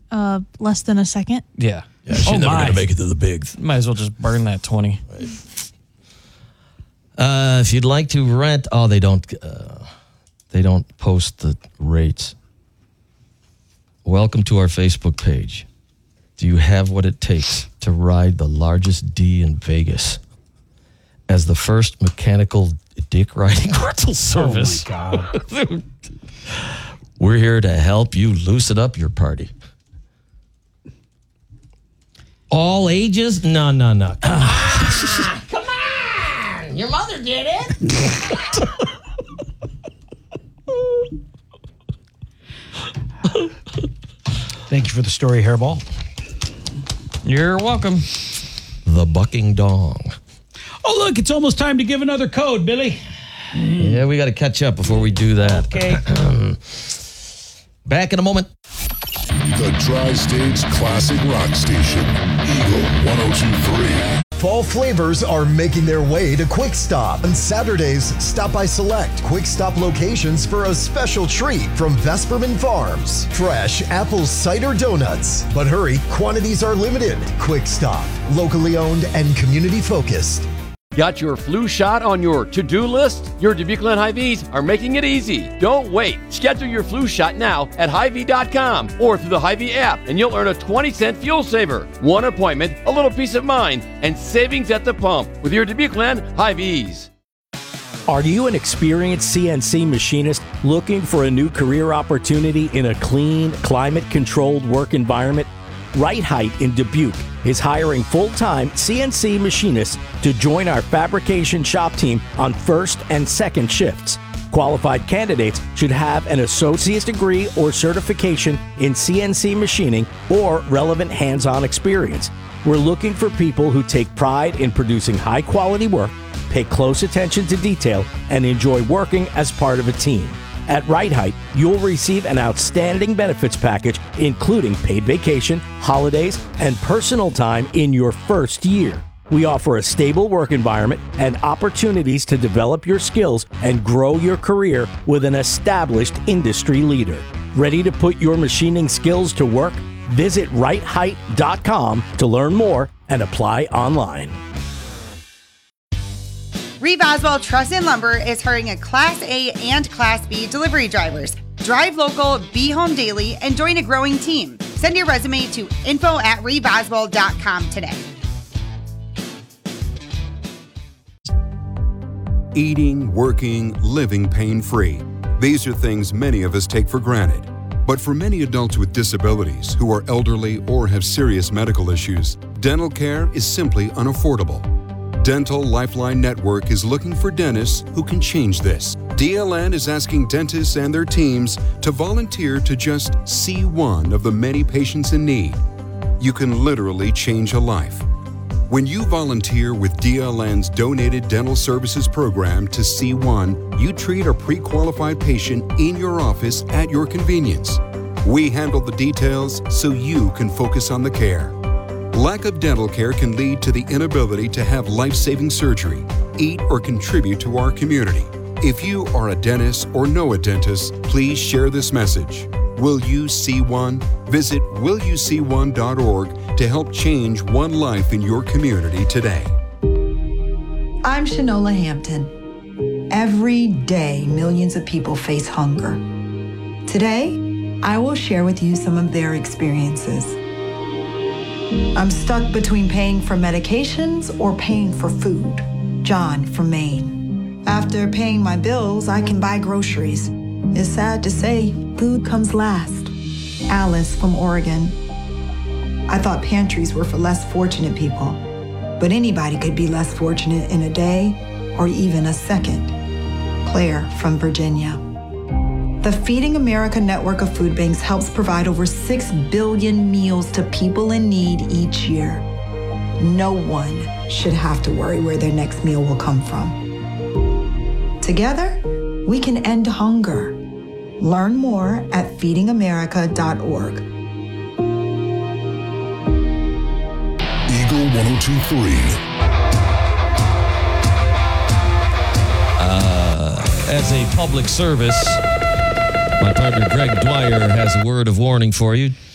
less than a second. Yeah. Yeah, she's never going to make it to the bigs. Might as well just burn that 20. If you'd like to rent, they don't post the rates. Welcome to our Facebook page. Do you have what it takes to ride the largest D in Vegas? As the first mechanical dick riding rental service. Oh, my God. We're here to help you loosen up your party. All ages? No. Come on! Your mother did it! Thank you for the story, Hairball. You're welcome. The Bucking Dong. Oh, look, it's almost time to give another code, Billy. Yeah, we got to catch up before we do that. Okay. Back in a moment. The Tri-State's classic rock station, Eagle 102.3. Fall flavors are making their way to Quick Stop. On Saturdays, stop by select Quick Stop locations for a special treat from Vesperman Farms. Fresh apple cider donuts. But hurry, quantities are limited. Quick Stop, locally owned and community focused. Got your flu shot on your to-do list? Your Dubuqueland Hy-Vees are making it easy. Don't wait. Schedule your flu shot now at Hy-Vee.com or through the Hy-Vee app, and you'll earn a 20-cent fuel saver. One appointment, a little peace of mind, and savings at the pump with your Dubuqueland Hy-Vees. Are you an experienced CNC machinist looking for a new career opportunity in a clean, climate-controlled work environment? Right Height in Dubuque is hiring full-time CNC machinists to join our fabrication shop team on first and second shifts. Qualified candidates should have an associate's degree or certification in CNC machining or relevant hands-on experience. We're looking for people who take pride in producing high-quality work, pay close attention to detail, and enjoy working as part of a team. At Right Height, you'll receive an outstanding benefits package, including paid vacation, holidays, and personal time in your first year. We offer a stable work environment and opportunities to develop your skills and grow your career with an established industry leader. Ready to put your machining skills to work? Visit rightheight.com to learn more and apply online. Reeve Oswald Truss and Lumber is hiring a Class A and Class B delivery drivers. Drive local, be home daily, and join a growing team. Send your resume to info@reeveoswald.com today. Eating, working, living pain-free. These are things many of us take for granted. But for many adults with disabilities who are elderly or have serious medical issues, dental care is simply unaffordable. Dental Lifeline Network is looking for dentists who can change this. DLN is asking dentists and their teams to volunteer to just see one of the many patients in need. You can literally change a life. When you volunteer with DLN's Donated Dental Services program to see one, you treat a pre-qualified patient in your office at your convenience. We handle the details so you can focus on the care. Lack of dental care can lead to the inability to have life-saving surgery, eat, or contribute to our community. If you are a dentist or know a dentist, please share this message. Will you see one? Visit willyouseeone.org to help change one life in your community today. I'm Shanola Hampton. Every day, millions of people face hunger. Today, I will share with you some of their experiences. I'm stuck between paying for medications or paying for food. John from Maine. After paying my bills, I can buy groceries. It's sad to say, food comes last. Alice from Oregon. I thought pantries were for less fortunate people, but anybody could be less fortunate in a day or even a second. Claire from Virginia. The Feeding America network of food banks helps provide over 6 billion meals to people in need each year. No one should have to worry where their next meal will come from. Together, we can end hunger. Learn more at feedingamerica.org. Eagle 102.3. As a public service, my partner Greg Dwyer has a word of warning for you.